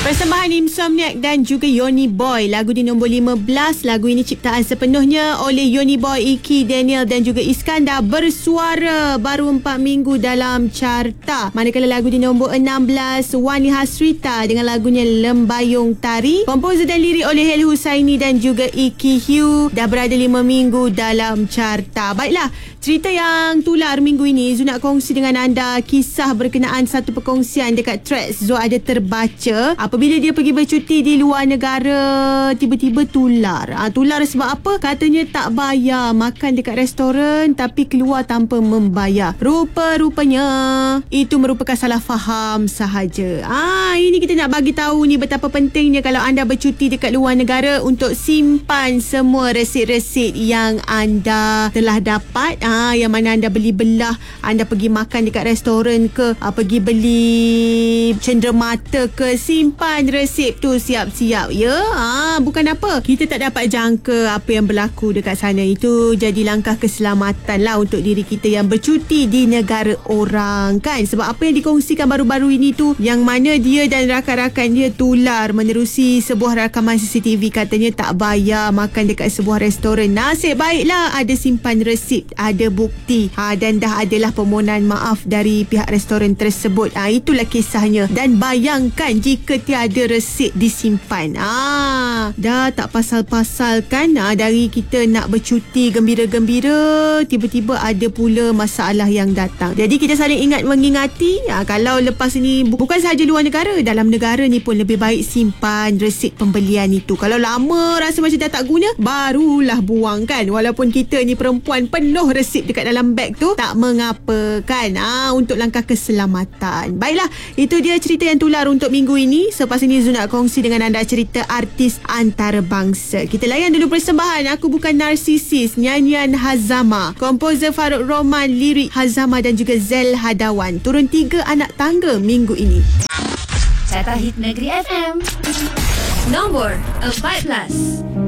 Persembahan Insomniac dan juga Yoni Boy. Lagu di nombor 15. Lagu ini ciptaan sepenuhnya oleh Yoni Boy, Iki, Daniel dan juga Iskandar. Bersuara baru 4 minggu dalam carta. Manakala lagu di nombor 16, Wani Hasrita dengan lagunya Lembayung Tari. Komposer dan lirik oleh Hel Husaini dan juga Iki Hugh. Dah berada 5 minggu dalam carta. Baiklah, cerita yang tular minggu ini Zu nak kongsi dengan anda kisah berkenaan satu perkongsian dekat Threads. Zu ada terbaca apabila dia pergi bercuti di luar negara, tiba-tiba tular. Tular sebab apa? Katanya tak bayar makan dekat restoran tapi keluar tanpa membayar. Rupa-rupanya itu merupakan salah faham sahaja. Ini kita nak bagi tahu ni betapa pentingnya kalau anda bercuti dekat luar negara untuk simpan semua resit-resit yang anda telah dapat. Yang mana anda beli belah, anda pergi makan dekat restoran ke, pergi beli cenderamata ke, simpan resip tu siap-siap ya. Bukan apa, kita tak dapat jangka apa yang berlaku dekat sana. Itu jadi langkah keselamatan lah untuk diri kita yang bercuti di negara orang kan. Sebab apa yang dikongsikan baru-baru ini tu, yang mana dia dan rakan-rakan dia tular menerusi sebuah rakaman CCTV. Katanya tak bayar makan dekat sebuah restoran. Nasib baiklah ada simpan resip, ada bukti, dan dah adalah permohonan maaf dari pihak restoran tersebut. Itulah kisahnya. Dan bayangkan jika tiada resip disimpan. Dah tak pasal-pasal kan. Dari kita nak bercuti gembira-gembira, tiba-tiba ada pula masalah yang datang. Jadi kita saling ingat mengingati, kalau lepas ni bukan sahaja luar negara, dalam negara ni pun lebih baik simpan resip pembelian itu. Kalau lama rasa macam dah tak guna, barulah buang kan. Walaupun kita ni perempuan penuh resip dekat dalam beg tu, tak mengapa kan. Untuk langkah keselamatan. Baiklah, itu dia cerita yang tular untuk minggu ini. Selepas ini Zu nak kongsi dengan anda cerita artis antarabangsa. Kita layan dulu persembahan Aku Bukan Narsisis, nyanyian Hazama, komposer Farouk Roman, lirik Hazama dan juga Zel Hadawan. Turun 3 anak tangga minggu ini. Carta Hit Negeri FM nombor 14.